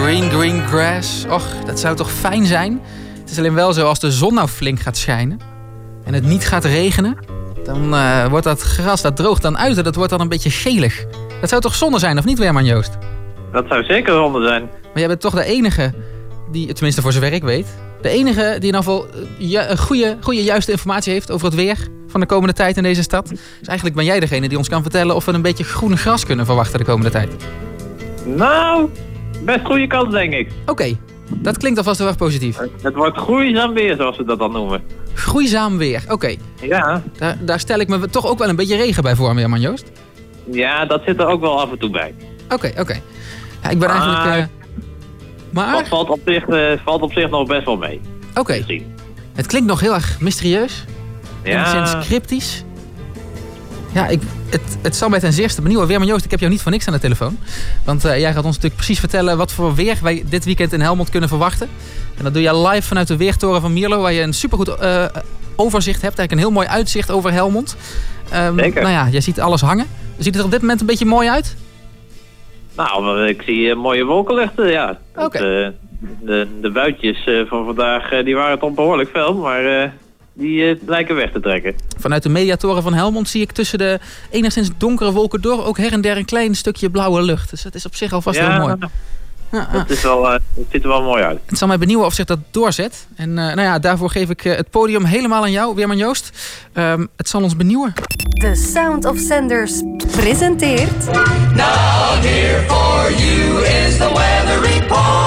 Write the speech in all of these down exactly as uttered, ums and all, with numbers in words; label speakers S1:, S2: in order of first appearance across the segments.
S1: Green, green grass. Och, dat zou toch fijn zijn? Het is alleen wel zo, als de zon nou flink gaat schijnen en het niet gaat regenen, dan uh, wordt dat gras, dat droogt dan uit en dat wordt dan een beetje gelig. Dat zou toch zonde zijn, of niet, Weerman Joost?
S2: Dat zou zeker zonde zijn.
S1: Maar jij bent toch de enige die, tenminste voor zover ik weet, de enige die in ieder geval ju- goede, goede, juiste informatie heeft over het weer van de komende tijd in deze stad. Dus eigenlijk ben jij degene die ons kan vertellen of we een beetje groen gras kunnen verwachten de komende tijd.
S2: Nou, best goede kans, denk ik.
S1: Oké, okay, dat klinkt alvast heel erg positief.
S2: Het wordt groeizaam weer, zoals we dat dan noemen.
S1: Groeizaam weer, oké. Okay.
S2: Ja.
S1: Daar, daar stel ik me toch ook wel een beetje regen bij voor, Weerman Joost.
S2: Ja, dat zit er ook wel af en toe bij.
S1: Oké, okay, oké. Okay. Ja, ik ben maar, eigenlijk... Uh, maar...
S2: Dat valt op, zich, uh, valt op zich nog best wel mee.
S1: Oké. Okay. Het klinkt nog heel erg mysterieus.
S2: Ja.
S1: Enigszins cryptisch. Ja, ik, het, het zal mij ten zeerste benieuwen. Weerman Joost, ik heb jou niet voor niks aan de telefoon. Want uh, jij gaat ons natuurlijk precies vertellen wat voor weer wij dit weekend in Helmond kunnen verwachten. En dat doe je live vanuit de weertoren van Mierlo, waar je een supergoed uh, overzicht hebt. Eigenlijk een heel mooi uitzicht over Helmond. Um,
S2: Zeker.
S1: Nou ja, jij ziet alles hangen. Ziet het er op dit moment een beetje mooi uit?
S2: Nou, ik zie uh, mooie wolkenluchten, ja.
S1: Oké.
S2: Okay. Uh, de, de buitjes uh, van vandaag uh, die waren toch behoorlijk fel, maar uh, die uh, lijken weg te trekken.
S1: Vanuit de mediatoren van Helmond zie ik tussen de enigszins donkere wolken door ook her en der een klein stukje blauwe lucht. Dus dat is op zich alvast
S2: ja,
S1: heel mooi. Ja,
S2: dat is wel, uh, het ziet er wel mooi uit.
S1: Het zal mij benieuwen of zich dat doorzet. En uh, nou ja, daarvoor geef ik uh, het podium helemaal aan jou, Weerman Joost. Um, het zal ons benieuwen.
S3: The Sound of Sanders presenteert...
S4: Now here for you is the weather report.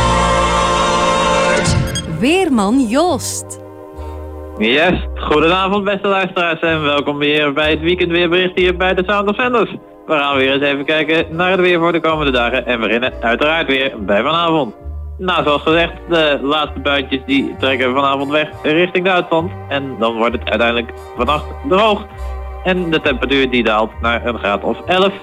S3: Weerman Joost.
S2: Yes, goedenavond beste luisteraars en welkom weer bij het weekendweerbericht hier bij de Sound of Sanders. We gaan weer eens even kijken naar het weer voor de komende dagen en beginnen uiteraard weer bij vanavond. Nou, zoals gezegd, de laatste buitjes die trekken vanavond weg richting Duitsland en dan wordt het uiteindelijk vannacht droog. En de temperatuur die daalt naar een graad of elf.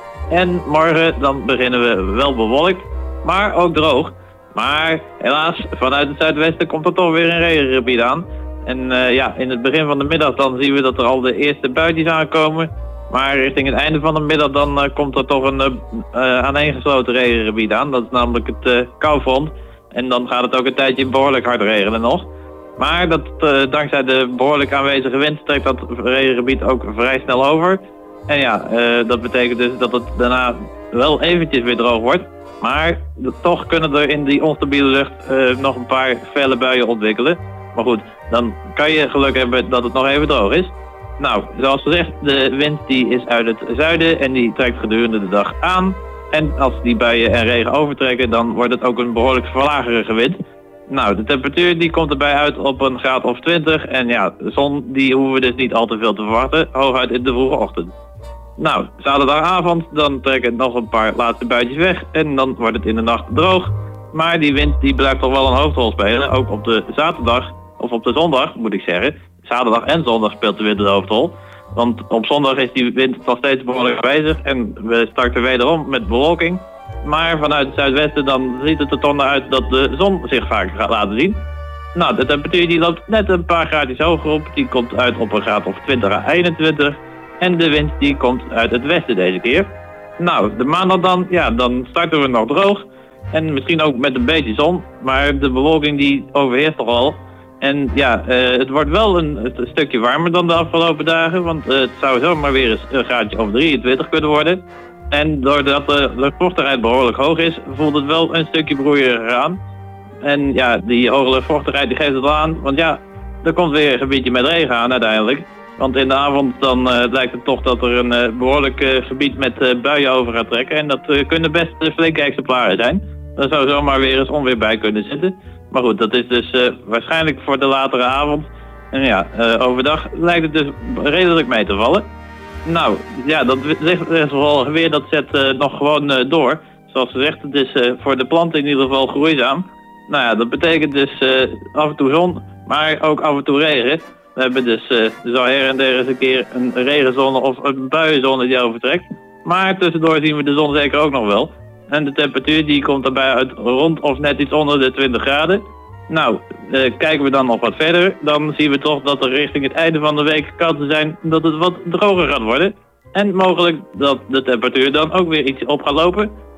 S2: En morgen dan beginnen we wel bewolkt, maar ook droog. Maar helaas, vanuit het zuidwesten komt er toch weer een regengebied aan. En uh, ja, in het begin van de middag dan zien we dat er al de eerste buitjes aankomen. Maar richting het einde van de middag dan uh, komt er toch een uh, uh, aaneengesloten regengebied aan. Dat is namelijk het uh, koufront. En dan gaat het ook een tijdje behoorlijk hard regenen nog. Maar dat, uh, dankzij de behoorlijk aanwezige wind trekt dat regengebied ook vrij snel over. En ja, uh, dat betekent dus dat het daarna wel eventjes weer droog wordt. Maar toch kunnen er in die onstabiele lucht uh, nog een paar felle buien ontwikkelen. Maar goed, dan kan je geluk hebben dat het nog even droog is. Nou, zoals gezegd, de wind die is uit het zuiden en die trekt gedurende de dag aan. En als die buien en regen overtrekken, dan wordt het ook een behoorlijk verlagerige wind. Nou, de temperatuur die komt erbij uit op een graad of twintig. En ja, de zon die hoeven we dus niet al te veel te verwachten, hooguit in de vroege ochtend. Nou, zaterdagavond dan trekken nog een paar laatste buitjes weg en dan wordt het in de nacht droog. Maar die wind die blijft toch wel een hoofdrol spelen, ook op de zaterdag, of op de zondag moet ik zeggen. Zaterdag en zondag speelt de wind de hoofdrol. Want op zondag is die wind nog steeds behoorlijk aanwezig en we starten wederom met bewolking. Maar vanuit het zuidwesten dan ziet het er toch naar uit dat de zon zich vaak gaat laten zien. Nou, de temperatuur die loopt net een paar graadjes hoger op. Die komt uit op een graad of twintig à eenentwintig. En de wind die komt uit het westen deze keer. Nou, de maandag dan, ja, dan starten we nog droog. En misschien ook met een beetje zon. Maar de bewolking die overheerst toch al. En ja, uh, het wordt wel een, een stukje warmer dan de afgelopen dagen. Want uh, het zou zomaar weer eens een graadje of drieëntwintig kunnen worden. En doordat de luchtvochtigheid behoorlijk hoog is, voelt het wel een stukje broeieriger aan. En ja, die hoge luchtvochtigheid die geeft het wel aan. Want ja, er komt weer een gebiedje met regen aan uiteindelijk. Want in de avond dan uh, lijkt het toch dat er een uh, behoorlijk uh, gebied met uh, buien over gaat trekken. En dat uh, kunnen best uh, flinke exemplaren zijn. Daar zou zomaar weer eens onweer bij kunnen zitten. Maar goed, dat is dus uh, waarschijnlijk voor de latere avond. En ja, uh, overdag lijkt het dus redelijk mee te vallen. Nou, ja, dat wisselvallige weer dat zet uh, nog gewoon uh, door. Zoals gezegd, het is uh, voor de planten in ieder geval groeizaam. Nou ja, dat betekent dus uh, af en toe zon, maar ook af en toe regen. We hebben dus uh, zo her en der eens een keer een regenzone of een buienzone die overtrekt. Maar tussendoor zien we de zon zeker ook nog wel. En de temperatuur die komt daarbij uit rond of net iets onder de twintig graden. Nou, uh, kijken we dan nog wat verder, dan zien we toch dat er richting het einde van de week kansen zijn dat het wat droger gaat worden. En mogelijk dat de temperatuur dan ook weer iets op gaat lopen.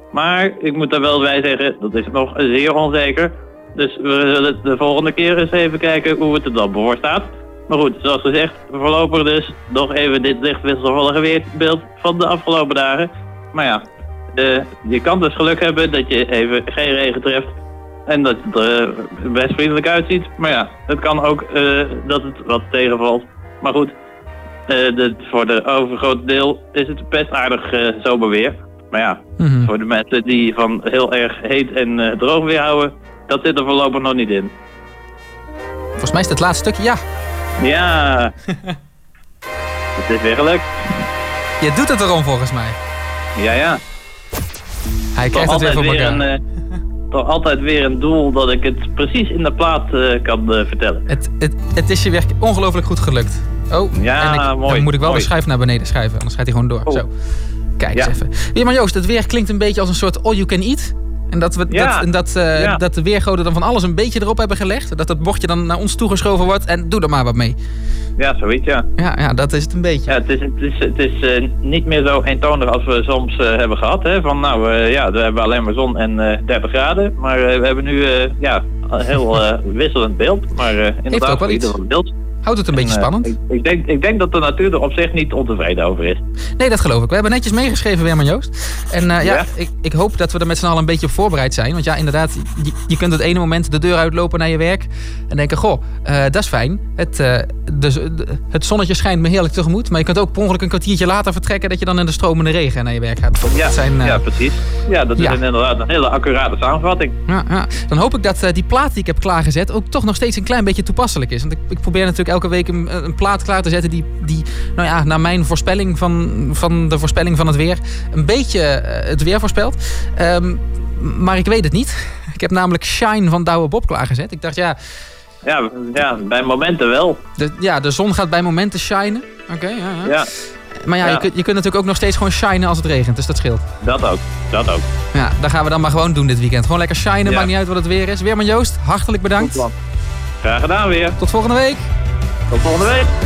S2: Maar ik moet er wel bij zeggen, dat is nog zeer onzeker. Dus we zullen de volgende keer eens even kijken hoe het er dan voor staat. Maar goed, zoals gezegd, voorlopig dus nog even dit licht wisselvallige weerbeeld van de afgelopen dagen. Maar ja, uh, je kan dus geluk hebben dat je even geen regen treft. En dat het er uh, best vriendelijk uitziet. Maar ja, het kan ook uh, dat het wat tegenvalt. Maar goed, uh, de, voor de overgrote deel is het best aardig uh, zomerweer. Maar ja, mm-hmm. voor de mensen die van heel erg heet en uh, droog weer houden, dat zit er voorlopig nog niet in.
S1: Volgens mij is het laatste stukje, ja.
S2: Ja, het is weer gelukt.
S1: Je doet het erom volgens mij.
S2: Ja, ja.
S1: Hij krijgt het weer voor elkaar.
S2: Een, uh, toch altijd weer een doel dat ik het precies in de plaat uh, kan uh, vertellen.
S1: Het, het, het is je weer ongelooflijk goed gelukt. Oh,
S2: ja,
S1: en ik,
S2: mooi.
S1: Dan moet ik wel
S2: mooi.
S1: de schuif naar beneden schuiven, anders gaat hij gewoon door. Oh. Zo. Kijk ja. eens even. Ja, maar Joost, het weer klinkt een beetje als een soort all you can eat. En dat, we,
S2: ja.
S1: dat, en dat, uh, ja. dat de weergoden dan van alles een beetje erop hebben gelegd. Dat dat bordje dan naar ons toegeschoven wordt en doe er maar wat mee.
S2: Ja, zoiets ja.
S1: Ja, ja dat is het een beetje.
S2: Ja, het is, het is, het is uh, niet meer zo eentonig als we soms uh, hebben gehad. Hè? Van nou, uh, ja, we hebben alleen maar zon en uh, dertig graden. Maar uh, we hebben nu uh, ja, een heel uh, wisselend beeld. Maar uh, inderdaad,
S1: ook wel iets.
S2: beeld.
S1: Houdt het een en, beetje spannend?
S2: Uh, ik, ik, denk, ik denk dat de natuur er op zich niet ontevreden over is.
S1: Nee, dat geloof ik. We hebben netjes meegeschreven, Weerman Joost. En uh, ja, ja. Ik, ik hoop dat we er met z'n allen een beetje op voorbereid zijn. Want ja, inderdaad, je, je kunt het ene moment de deur uitlopen naar je werk. En denken, goh, uh, dat is fijn. Het, uh, de, de, het zonnetje schijnt me heerlijk tegemoet. Maar je kunt ook per ongeluk een kwartiertje later vertrekken dat je dan in de stromende regen naar je werk gaat.
S2: Ja,
S1: dat zijn, uh,
S2: ja, precies. Ja, dat is ja. inderdaad een hele accurate samenvatting.
S1: Ja, ja. Dan hoop ik dat uh, die plaat die ik heb klaargezet ook toch nog steeds een klein beetje toepasselijk is. Want ik, ik probeer natuurlijk elke week een, een plaat klaar te zetten die, die nou ja, naar mijn voorspelling van, van de voorspelling van het weer een beetje uh, het weer voorspelt. Um, maar ik weet het niet. Ik heb namelijk Shine van Douwe Bob klaargezet. Ik dacht ja...
S2: Ja, ja bij momenten wel.
S1: De, ja, de zon gaat bij momenten shinen. Oké, okay, ja, ja.
S2: ja.
S1: Maar ja, ja. Je, kunt, je kunt natuurlijk ook nog steeds gewoon shinen als het regent. Dus dat scheelt.
S2: Dat ook, dat ook.
S1: Ja, dat gaan we dan maar gewoon doen dit weekend. Gewoon lekker shinen, ja. Maakt niet uit wat het weer is. Weerman Joost, hartelijk bedankt.
S2: Graag gedaan weer.
S1: Tot volgende week.
S2: Tot volgende week.